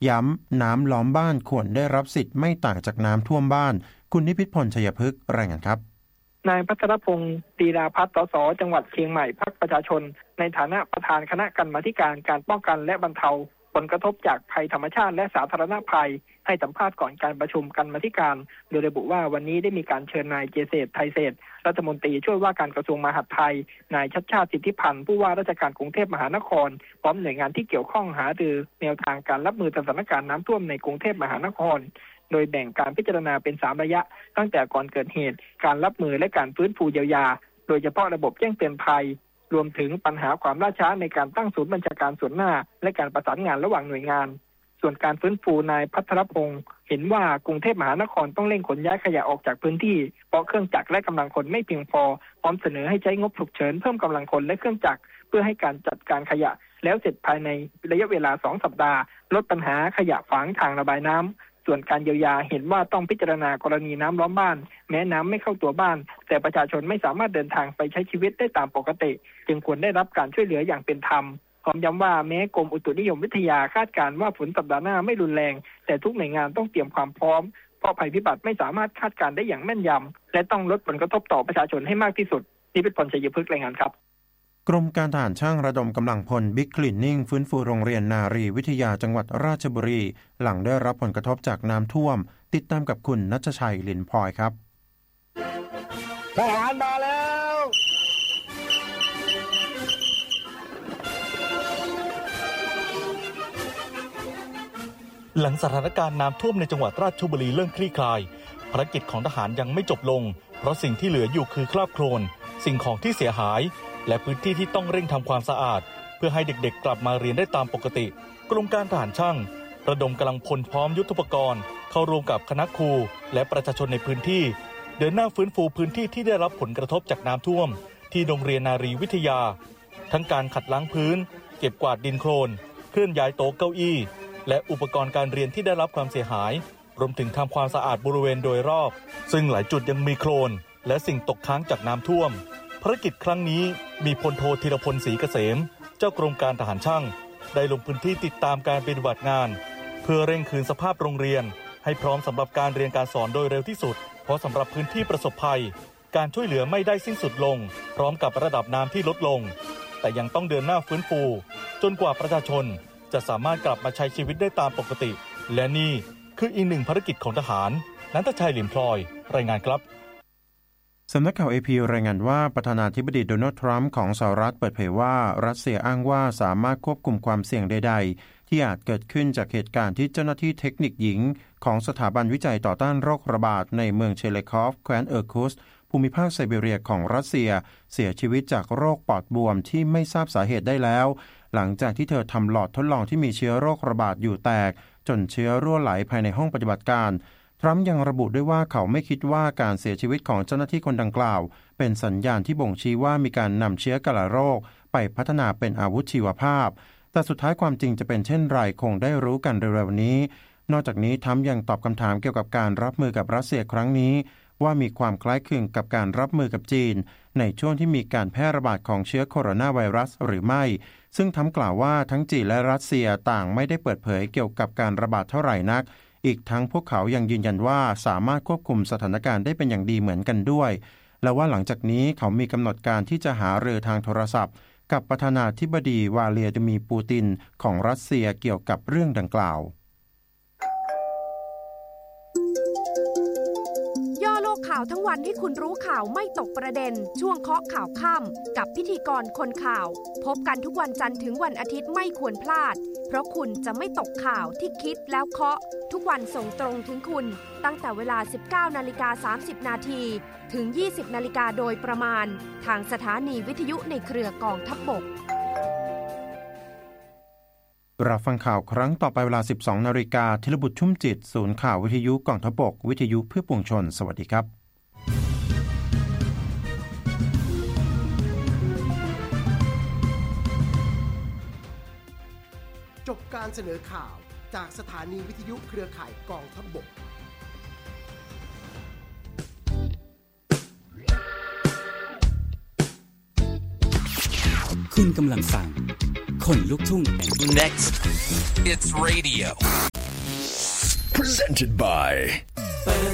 ย้ำน้ำล้อมบ้านควรได้รับสิทธิ์ไม่ต่างจากน้ำท่วมบ้านคุณนิพิษพล ชัยพฤกษ์รายงานครับนายพัทรพงศ์ตีราพัฒน์ สส.จังหวัดเชียงใหม่พรรคประชาชนในฐานะประธานคณะกรรมาธิการการป้องกันและบรรเทาผลกระทบจากภัยธรรมชาติและสาธารณภัยให้สัมภาษณ์ก่อนการประชุมกรรมาธิการโดยระบุว่าวันนี้ได้มีการเชิญนายเจษฎไทยเศรษฐ์รัฐมนตรีช่วยว่าการกระทรวงมหาดไทยนายชัชชาติสิทธิพันธ์ผู้ว่าราชการกรุงเทพมหานครพร้อมหน่วยงานที่เกี่ยวข้องหารือแนวทางการรับมือสถานการณ์น้ำท่วมในกรุงเทพมหานครโดยแบ่งการพิจารณาเป็น3ระยะตั้งแต่ก่อนเกิดเหตุการรับมือและการฟื้นฟูเยียวยาโดยเฉพาะระบบแจ้งเตือนภัยรวมถึงปัญหาความล่าช้าในการตั้งศูนย์บัญชาการส่วนหน้าและการประสานงานระหว่างหน่วยงานส่วนการฟื้นฟูนายพัทรพงศ์เห็นว่ากรุงเทพมหานครต้องเร่งขนย้ายขยะออกจากพื้นที่เพราะเครื่องจักรและกำลังคนไม่เพียงพอพร้อมเสนอให้ใช้งบฉุกเฉินเพิ่มกำลังคนและเครื่องจักรเพื่อให้การจัดการขยะแล้วเสร็จภายในระยะเวลา2 สัปดาห์ลดปัญหาขยะขวางทางระบายน้ำส่วนการเยียวยาเห็นว่าต้องพิจารณากรณีน้ำล้อมบ้านแม้น้ำไม่เข้าตัวบ้านแต่ประชาชนไม่สามารถเดินทางไปใช้ชีวิตได้ตามปกติจึงควรได้รับการช่วยเหลืออย่างเป็นธรรมพร้อมย้ำว่าแม้กรมอุตุนิยมวิทยาคาดการณ์ว่าฝนสัปดาห์หน้าไม่รุนแรงแต่ทุกหน่วยงานต้องเตรียมความพร้อมเพราะภัยพิบัติไม่สามารถคาดการณ์ได้อย่างแม่นยำและต้องลดผลกระทบต่อประชาชนให้มากที่สุดนิพิษพล ชัยพฤกษ์รายงานครับกรมการทหารช่างระดมกำลังพลบิ๊กคลีนนิ่งฟื้นฟูโรงเรียนนารีวิทยาจังหวัดราชบุรีหลังได้รับผลกระทบจากน้ำท่วมติดตามกับคุณณัชชัยลินพลอยครับทหารมาแล้วหลังสถานการณ์น้ำท่วมในจังหวัดราชบุรีเริ่มคลี่คลายภารกิจของทหารยังไม่จบลงเพราะสิ่งที่เหลืออยู่คือคราบโคลนสิ่งของที่เสียหายและพื้นที่ที่ต้องเร่งทำความสะอาดเพื่อให้เด็กๆกลับมาเรียนได้ตามปกติกรมการทหารช่างระดมกำลังพลพร้อมยุทโธปกรณ์เข้าร่วมกับคณะครูและประชาชนในพื้นที่เดินหน้าฟื้นฟูพื้นที่ที่ได้รับผลกระทบจากน้ำท่วมที่โรงเรียนนารีวิทยาทั้งการขัดล้างพื้นเก็บกวาดดินโคลนเคลื่อนย้ายโต๊ะเก้าอี้และอุปกรณ์การเรียนที่ได้รับความเสียหายรวมถึงทำความสะอาดบริเวณโดยรอบซึ่งหลายจุดยังมีโคลนและสิ่งตกค้างจากน้ำท่วมภารกิจครั้งนี้มีพลโทธีรพลศรีเกษมเจ้ากรมการทหารช่างได้ลงพื้นที่ติดตามการปฏิบัติงานเพื่อเร่งคืนสภาพโรงเรียนให้พร้อมสำหรับการเรียนการสอนโดยเร็วที่สุดเพราะสำหรับพื้นที่ประสบภัยการช่วยเหลือไม่ได้สิ้นสุดลงพร้อมกับระดับน้ำที่ลดลงแต่ยังต้องเดินหน้าฟื้นฟูจนกว่าประชาชนจะสามารถกลับมาใช้ชีวิตได้ตามปกติและนี่คืออีกหนึ่งภารกิจของทหารณัฐชัย หลิมพลอยรายงานครับสำนักข่าว AP รายงานว่าประธานาธิบดีโดนัลด์ทรัมป์ของสหรัฐเปิดเผยว่ารัสเซียอ้างว่าสามารถควบคุมความเสี่ยงใดๆที่อาจเกิดขึ้นจากเหตุการณ์ที่เจ้าหน้าที่เทคนิคหญิงของสถาบันวิจัยต่อต้านโรคระบาดในเมืองเชเลคอฟแคว้นเอิร์คุสภูมิภาคไซบีเรียของรัสเซียเสียชีวิตจากโรคปอดบวมที่ไม่ทราบสาเหตุได้แล้วหลังจากที่เธอทำหลอดทดลองที่มีเชื้อโรคระบาดอยู่แตกจนเชื้อรั่วไหลภายในห้องปฏิบัติการทรัมป์ยังระบุด้วยว่าเขาไม่คิดว่าการเสียชีวิตของเจ้าหน้าที่คนดังกล่าวเป็นสัญญาณที่บ่งชี้ว่ามีการนำเชื้อกระโรคไปพัฒนาเป็นอาวุธชีวภาพแต่สุดท้ายความจริงจะเป็นเช่นไรคงได้รู้กันเร็วๆนี้นอกจากนี้ทรัมป์ยังตอบคำถามเกี่ยวกับการรับมือกับรัสเซียครั้งนี้ว่ามีความคล้ายคลึงกับการรับมือกับจีนในช่วงที่มีการแพร่ระบาดของเชื้อโคโรนาไวรัสหรือไม่ซึ่งทรัมป์กล่าวว่าทั้งจีนและรัสเซียต่างไม่ได้เปิดเผยเกี่ยวกับการระบาดเท่าไหร่นักอีกทั้งพวกเขายังยืนยันว่าสามารถควบคุมสถานการณ์ได้เป็นอย่างดีเหมือนกันด้วยและว่าหลังจากนี้เขามีกำหนดการที่จะหารือทางโทรศัพท์กับประธานาธิบดีวลาดิเมียร์ปูตินของรัสเซียเกี่ยวกับเรื่องดังกล่าวย่อโลกข่าวทั้งวันให้คุณรู้ข่าวไม่ตกประเด็นช่วงเคาะข่าวค่ำกับพิธีกรคนข่าวพบกันทุกวันจันทร์ถึงวันอาทิตย์ไม่ควรพลาดเพราะคุณจะไม่ตกข่าวที่คิดแล้วเคาะทุกวันส่งตรงถึงคุณตั้งแต่เวลา 19:30 นาทีถึง 20 นาฬิกาโดยประมาณทางสถานีวิทยุในเครือกองทัพบกรับฟังข่าวครั้งต่อไปเวลา 12 นาฬิกาธีรบุตรชุ่มจิตศูนย์ข่าววิทยุกองทัพบกวิทยุเพื่อปวงชนสวัสดีครับจบการเสนอข่าวจากสถานีวิทยุเครือข่ายกองทัพบกคุณกำลังฟังคนลุกทุ่ง Next It's Radio presented by